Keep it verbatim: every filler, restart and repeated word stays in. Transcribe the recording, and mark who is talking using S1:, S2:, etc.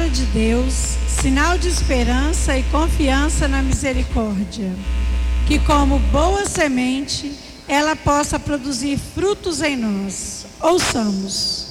S1: palavra de Deus, sinal de esperança e confiança na misericórdia, que como boa semente, ela possa produzir frutos em nós. Ouçamos.